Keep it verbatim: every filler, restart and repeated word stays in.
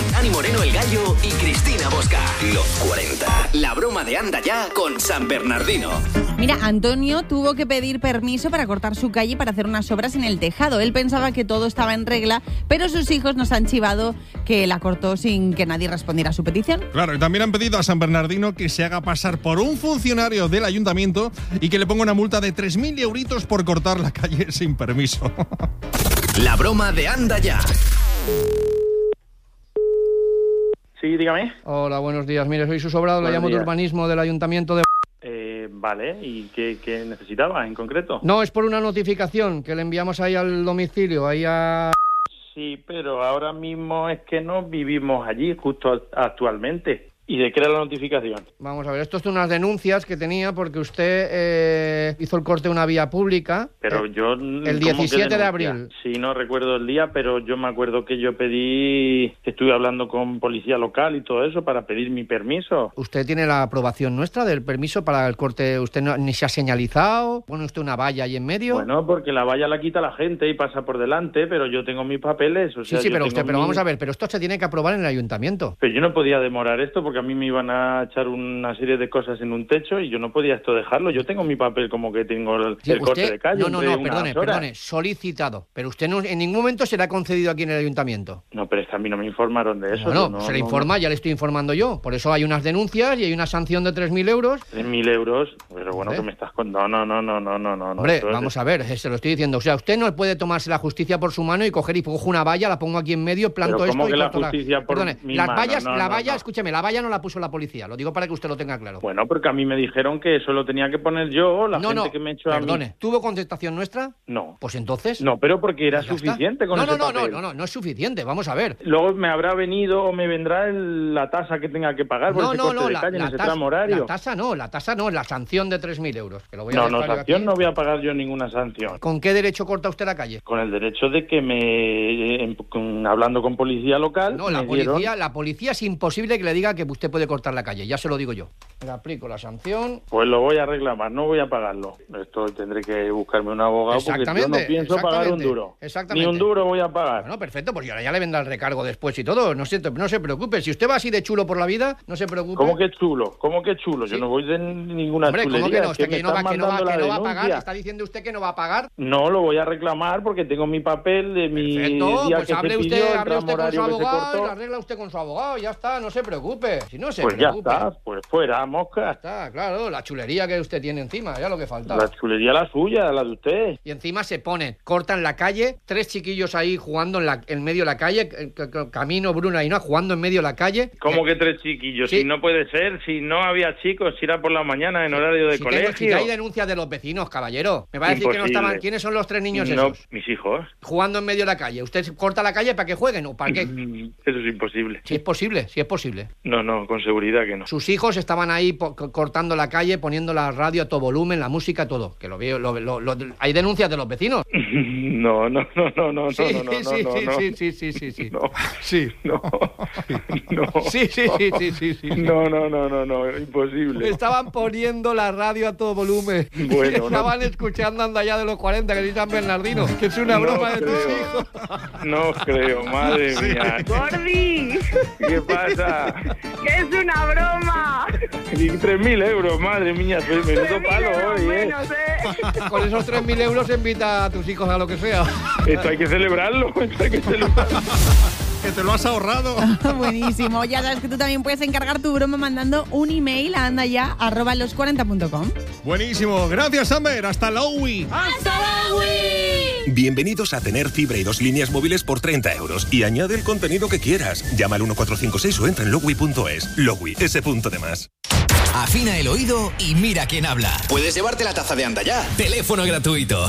Dani Moreno el Gallo y Cristina Bosca. Los cuarenta. La broma de Anda Ya con San Bernardino. Mira, Antonio tuvo que pedir permiso para cortar su calle para hacer unas obras en el tejado. Él pensaba que todo estaba en regla, pero sus hijos nos han chivado que la cortó sin que nadie respondiera a su petición. Claro, y también han pedido a San Bernardino que se haga pasar por un funcionario del ayuntamiento y que le ponga una multa de tres mil euritos por cortar la calle sin permiso. La broma de Anda Ya. Sí, dígame. Hola, buenos días. Mire, soy su sobrado, le Buenos llamo de días. urbanismo del ayuntamiento de... Eh, vale, ¿y qué, qué necesitaba en concreto? No, es por una notificación que le enviamos ahí al domicilio, ahí a... Sí, pero ahora mismo es que no vivimos allí justo actualmente. ¿Y de qué era la notificación? Vamos a ver, esto es de unas denuncias que tenía porque usted eh, hizo el corte de una vía pública. Pero eh, yo... El diecisiete de abril. Sí, no recuerdo el día, pero yo me acuerdo que yo pedí... Estuve hablando con policía local y todo eso para pedir mi permiso. ¿Usted tiene la aprobación nuestra del permiso para el corte? ¿Usted no, ni se ha señalizado? ¿Pone usted una valla ahí en medio? Bueno, porque la valla la quita la gente y pasa por delante, pero yo tengo mis papeles. O sea, sí, sí, yo pero tengo usted, pero mi- vamos a ver, pero esto se tiene que aprobar en el ayuntamiento. Pero yo no podía demorar esto porque a mí me iban a echar una serie de cosas en un techo y yo no podía esto dejarlo. Yo tengo mi papel como que tengo el, Sí, el corte usted- de calle. No, no, entre no, unas perdone, horas. perdone, solicitado. Pero usted no, en ningún momento será concedido aquí en el ayuntamiento. No, pero es que a mí no me informaron de eso. Bueno, yo no, se le no, informa, ya le estoy informando yo. Por eso hay unas denuncias y hay una sanción de tres mil euros. tres mil euros, pero bueno, Hombre. que me estás con... No, no, no, no, no, no, no. Hombre, esto es- vamos a ver, eh, se lo estoy diciendo. O sea, usted no puede tomarse la justicia por su mano y coger y cojo una valla, la pongo aquí en medio, planto Pero ¿cómo esto y que la corto justicia por Perdone, mi las mano? vallas, No, la no, valla, no. escúcheme, la valla no la puso la policía. Lo digo para que usted lo tenga claro. Bueno, porque a mí me dijeron que eso lo tenía que poner yo, la no, gente no, que me echó a perdone. mí. ¿Tuvo contestación nuestra? No. Pues entonces... No, pero porque era ya está. suficiente con no, ese no, no, no, papel. no, no, no es suficiente. Vamos a ver. Luego me habrá venido o me vendrá el- la tasa que tenga que pagar por No, ese no, corte no, de la, calle en la ese tasa, tramo horario. la tasa no, la tasa no, la sanción de tres mil euros. Que lo voy a No, dejar no, yo sanción aquí. no voy a pagar yo ninguna sanción. ¿Con qué derecho corta usted la calle? Con el derecho de que me, eh, con- hablando con policía local, No, la me policía, dieron, la policía es imposible que le diga que usted puede cortar la calle, ya se lo digo yo. Le aplico la sanción. pues lo voy a reclamar, no voy a pagarlo. Esto tendré que buscarme un abogado porque yo no Exactamente, pienso pagar un exactamente, duro. exactamente. Ni un duro voy a pagar. Bueno, perfecto, pues ya, ya le vendrá el recargo después y todo. No se, no se preocupe. Si usted va así de chulo por la vida, no se preocupe. ¿Cómo que chulo? ¿Cómo que chulo? Sí. Yo no voy de ninguna Hombre, chulería. ¿cómo que no? es que Usted me que no va, están que no va, mandando que la no va a pagar. denuncia. ¿Está diciendo usted que no va a pagar? No, lo voy a reclamar porque tengo mi papel de mi Perfecto, día pues que hable se usted, pidió, el hable tramo usted con su horario que se abogado y cortó. la arregla usted con su abogado, ya está, no se preocupe. Si no se Pues ya preocupe. está, pues fuera, mosca. Está, claro, la chulería que usted tiene encima, ya lo que falta. La chulería la suya, la de usted. Y encima se ponen, cortan la calle, tres chiquillos ahí jugando en, la, en medio de la calle, eh, c- c- Camino, Bruno y no, jugando en medio de la calle. ¿Cómo Eh, que tres chiquillos? Sí. Si no puede ser, si no había chicos, si era por la mañana en horario de si tengo- si colegio. hay denuncias de los vecinos, caballero. Me va a decir que no Imposible. estaban. ¿Quiénes son los tres niños no, esos? mis hijos. Jugando en medio de la calle. ¿Usted corta la calle para que jueguen o para qué? Eso es imposible. Si es posible, si es posible. No, no, con seguridad que no. Sus hijos estaban ahí po- co- cortando la calle, poniendo la radio a todo volumen, la música, todo. Que lo veo, lo- lo- lo- hay denuncias de los vecinos. No, no, no, no, no, Sí, no, no, no, sí, no, sí, no. sí, sí, sí, sí, sí. No, Sí. no, no. Sí, sí, sí, sí, sí, sí. No, no, no, no, no, imposible. Estaban poniendo la radio a todo volumen. Bueno, Y estaban escuchando Anda Ya de los cuarenta, que dice San Bernardino, que es una No broma de tus creo. hijos. No creo, madre mía. Gordi, ¿Qué pasa? que es una broma. Y tres mil euros, madre mía, pues menudo Tres mil palo euros hoy, ¿eh? menos, ¿eh? Con esos tres mil euros invita a tus hijos a lo que sea. Esto hay que celebrarlo, esto hay que celebrarlo. Que te lo has ahorrado. Buenísimo. Ya sabes que tú también puedes encargar tu broma mandando un email a andaya arroba los cuarenta punto com. Buenísimo. Gracias, Amber. Hasta Lowy. Bienvenidos a tener fibra y dos líneas móviles por treinta euros. Y añade el contenido que quieras. Llama al uno cuatro cinco seis o entra en lowy punto es. Lowy, ese punto de más. Afina el oído y mira quién habla. Puedes llevarte la taza de Anda Ya. Teléfono gratuito.